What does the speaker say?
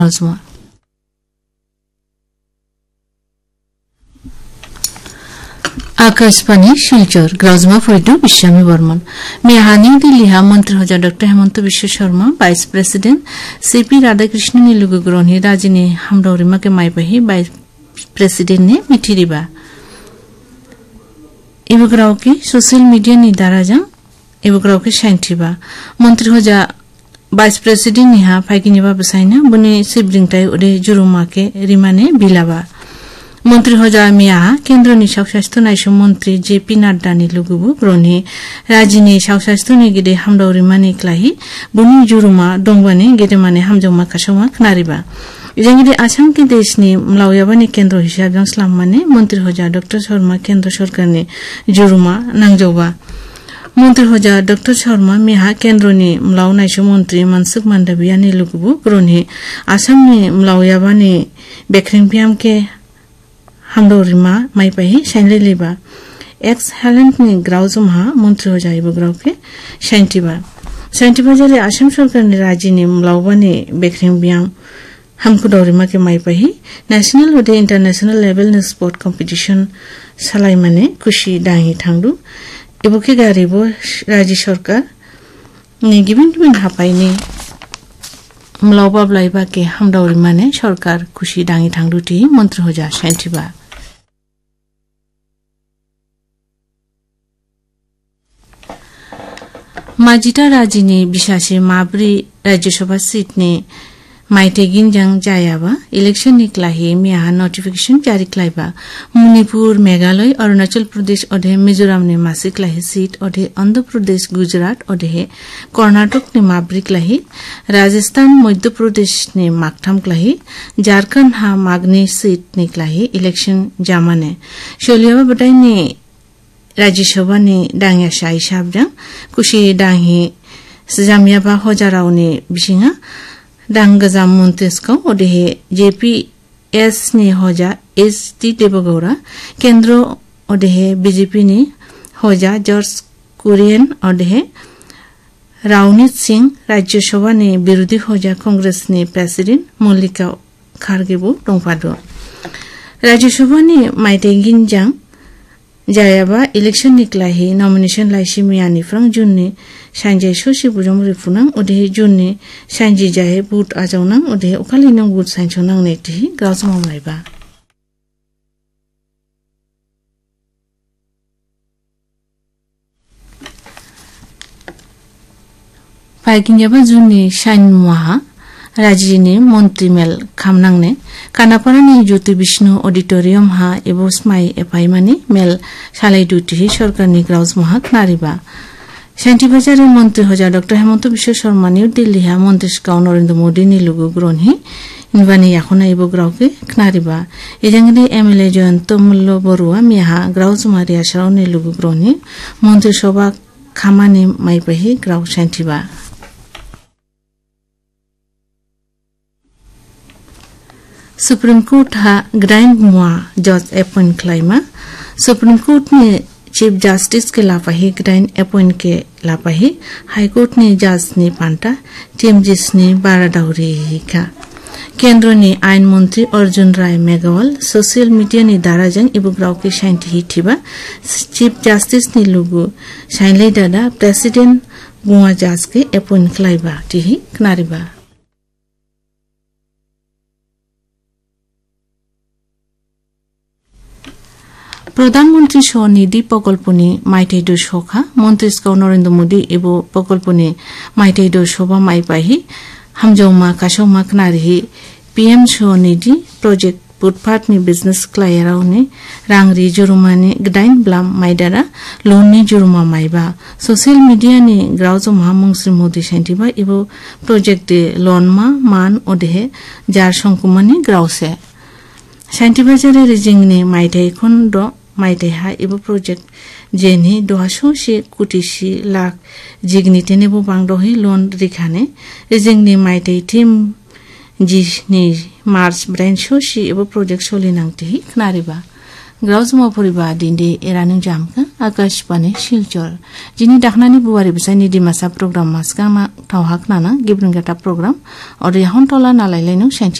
आकाशवाणी शिलचर ग्राउजमा फरिदु बिश्यामी बर्मन मेहानी दिल्ली मंत्री हजा डॉक्टर हेमंत विश्व Sharma vice president CP Radhakrishna ने लुगुग्रोनी राजिनी हमदौरिमा के माइपही वाइस प्रेसिडेंट ने मिठिरिबा इबुग्राव की सोशल मीडिया नि दाराजा इबुग्राव के शांतिबा मंत्री हजा वाइस प्रेसिडेंट निहा फाइकिनिबा बसाइना बुने सिब्लिंगटाइ उदे जुरुमा के रिमाने बिलाबा मंत्री हजा मिया केंद्र नि स्वास्थ्य नायसो मंत्री जेपी नड्डा नि लुगुबु ग्रोनी राजिनी स्वास्थ्य नि गिदे हमदौरिमा नि क्लाहि बुनि जुरुमा दंबाने गेदेमाने हमजौमा खासौमा खनारिबा इजंगिदे आसाम के देश नि मलावयाबानि केंद्र हिसाबजों स्लाममाने मंत्री हजा डॉक्टर शर्मा केंद्र सरकार नि जुरुमा नांगजौबा मंत्री हजा डॉक्टर शर्मा मिहा केंद्र नि मलाव नायसो मंत्री मनसुख मांडविया नि लुगुबु ग्रोनी आसाम नि मलावयाबानि बेख्रिंपियाम के हमदौरिमा माइपाही साइनलेलेबा एक्स हेलेंट नि ग्राउजमहा मंत्री हजा इबुग्राव के साइनटिबा जरे आसाम सरकार नि राजिनी मलावबानि बेख्रिंपियाम हमको दौरिमा के माइपाही नेशनल उदे इंटरनेशनल लेवल नि स्पोर्ट कंपटीशन सलाई माने खुशी दाही थांदु इबुके गारिबो राज्य सरकार नि गिबिन हापाइनि मलावबा ब्लाइबा के हमदौरिमा ने सरकार खुशी दाही थांदुति मंत्री हजा साइनटिबा माजिटा राजिनी बिसासे माब्री राज्यसभा सीट ने माइटेगिनजों जायाबा इलेक्शन निक्लाहि मिया नोटिफिकेशन जारी क्लाइबा मणिपुर मेघालय अरुणाचल प्रदेश अधे मिजोराम ने मासी क्लाहि सीट अधे आंध्र प्रदेश गुजरात अधे कर्नाटक ने माब्री क्लाहि राजस्थान मध्य प्रदेश ने माकथाम क्लाहि झारखंड हा मागनी सीट निक्लाहि इलेक्शन जामाने शोलियाबा बटाई ने राज्यसभा ने दांगिया शाही साहबजों खुशी दांगी जामियाबा हजाराव ने बिसिङा दांगजाम मुंतेसखौ ओदेहे जेपीएस नि हजा एसटी देवगौड़ा केंद्र ओदेहे बीजेपी नि हजा जॉर्ज कुरियन ओदेहे रावनीत सिंह राज्यसभा नि विरोधी हजा कांग्रेस नि प्रेसिडेंट मल्लिका खारगेबो दंफादो राज्यसभा नि माइटेगिनजों जायाबा इलेक्शन निक्लाहि नॉमिनेशन लाइसि मियानि फ्रंग जुननि सानजे ससि बुजम रिफुनां ओदेहे जुननि सानजि जाहे बुट आजावनां ओदेहे अखालिनां बुट साइनसनां नेति ग्राउजमावलायबा फाइकिन्याबा जुननि साइन मुहा राजिनी मंत्री मेल खामनांने कानापारानि ज्योति विष्णु ऑडिटोरियम हा एबो स्माई एफाइमानि मेल सालाई दुति सरकारनि ग्राउज महा खनारिबा शांतिबाजारी मंत्री हजा डॉक्टर हेमंत विश्व शर्मा न्यू दिल्ली हा मंत्री स्काउ नरेंद्र मोदी नि लुगु ग्रोनहि इनबानि याखना एबो ग्राउ के खनारिबा इजंगनि एमएलए जयंत मुल्ल बरुवा मिहा ग्राउज मारिया साउ नि लुगु ग्रोनहि मंत्री सभा खामानि माइपहि ग्राउ शांतिबा सुप्रीम कोर्ट हा ग्राइंड मुआ जज अपॉइंट क्लाइमा सुप्रीम कोर्ट ने चीफ जस्टिस के लापाही ग्राइंड अपॉइंट के लापाही हाई कोर्ट ने जज ने पांटा टीएम जिस ने बारादाउरी का केंद्र ने आईन मंत्री अर्जुन राय मेघवाल सोशल मीडिया ने दाराजों इबुग्राव के शांति हिथिबा चीफ जस्टिस ने लुगु साइनले दादा प्रेसिडेंट मुआ जज के अपॉइंट क्लाइबा तिही खनारिबा प्रधानमंत्री स्वनिधि प्रकल्पनि माइथाइदो सखा मंत्री स्काउ नरेंद्र मोदी एबो प्रकल्पनि माइथाइदो सभा माइपाही हमजौमा कासौमा खनारिहि पीएम स्वनिधि प्रोजेक्ट बुटफाटनि बिजनेस क्लायरावनि रांगरि जुरुमानि गदाइन ब्लाम माइदारा लोननि जुरुमा माइबा सोशल मीडियानि ग्राउजमा मुंस्रि मोदी साइनटिबा एबो प्रोजेक्ट लोनमा मान ओदेहे जार संकुमानि ग्राउसे साइनटिबाजारि रिजिंगनि माइथाइ खन्द माइथाइहा एबो project jenny 280 कोटिसि lakh जिगनितेनेबो बांदहि loan रिखाने रिजिंगनि माइथाइ team जिनि मार्च ब्रेन सोसि एबो प्रोजेक्ट सोलिनांति खनारिबा ग्राउजमा फरिबा दिनदे एरानु जामका आकाश पाने शिलचर जिनि दाखनानि बुवारि बिसाइनि दिमासा प्रोग्राम मासका मा थाव हाकनाना गिब्रिंगाटा प्रोग्राम और याहन तोला नालाइलाइनु